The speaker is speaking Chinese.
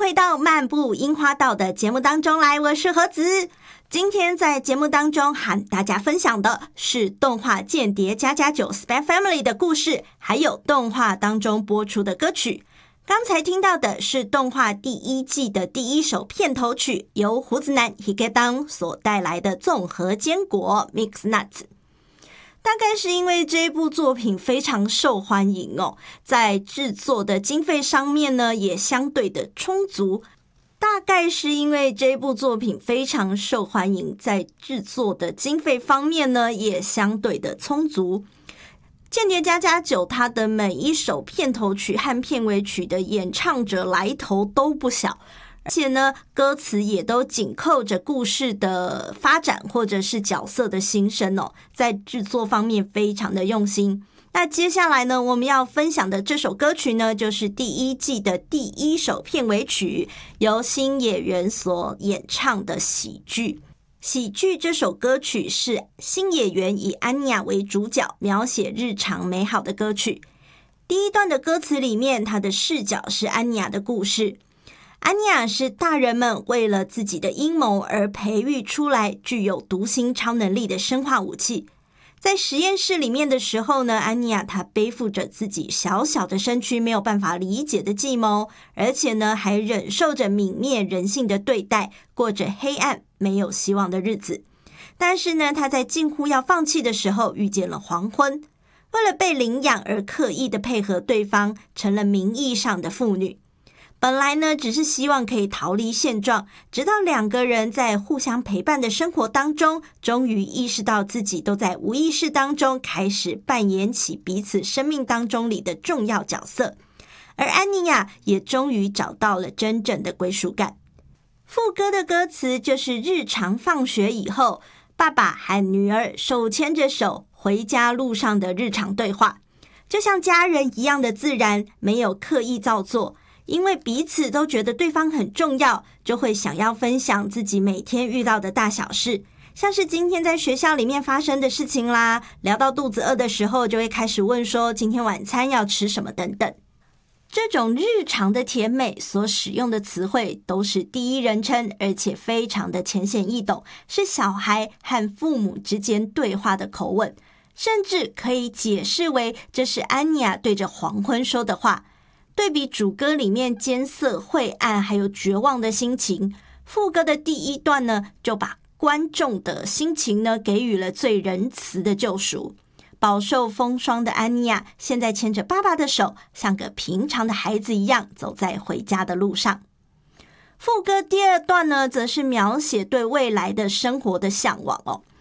回到漫步樱花道的节目当中来，我是何子。今天在节目当中和大家分享的是动画《间谍家家酒 Spy Family》的故事，还有动画当中播出的歌曲。刚才听到的是动画第一季的第一首片头曲，由胡子男 Higetan 所带来的综合坚果 Mix Nuts。大概是因为这一部作品非常受欢迎哦，在制作的经费上面呢也相对的充足。大概是因为这部作品非常受欢迎，在制作的经费方面呢也相对的充足。间谍家家酒它的每一首片头曲和片尾曲的演唱者来头都不小，而且呢歌词也都紧扣着故事的发展或者是角色的心声哦，在制作方面非常的用心。那接下来呢我们要分享的这首歌曲呢，就是第一季的第一首片尾曲，由新演员所演唱的喜剧。喜剧这首歌曲是新演员以安妮亚为主角，描写日常美好的歌曲。第一段的歌词里面，它的视角是安妮亚的故事。安妮亚是大人们为了自己的阴谋而培育出来具有读心超能力的生化武器。在实验室里面的时候呢，安妮亚她背负着自己小小的身躯没有办法理解的计谋，而且呢还忍受着泯灭人性的对待，过着黑暗没有希望的日子。但是呢她在近乎要放弃的时候遇见了黄昏，为了被领养而刻意的配合对方，成了名义上的父女。本来呢只是希望可以逃离现状，直到两个人在互相陪伴的生活当中，终于意识到自己都在无意识当中开始扮演起彼此生命当中里的重要角色，而安妮亚也终于找到了真正的归属感。副歌的歌词就是日常放学以后，爸爸和女儿手牵着手回家路上的日常对话，就像家人一样的自然，没有刻意造作。因为彼此都觉得对方很重要，就会想要分享自己每天遇到的大小事，像是今天在学校里面发生的事情啦，聊到肚子饿的时候就会开始问说今天晚餐要吃什么等等。这种日常的甜美所使用的词汇都是第一人称，而且非常的浅显易懂，是小孩和父母之间对话的口吻，甚至可以解释为这是安妮亚对着黄昏说的话。对比主歌里面艰涩晦暗还有绝望的心情，副歌的第一段呢就把观众的心情呢给予了最仁慈的救赎。饱受风霜的安妮亚现在牵着爸爸的手，像个平常的孩子一样走在回家的路上。副歌第二段呢则是描写对未来的生活的向往哦。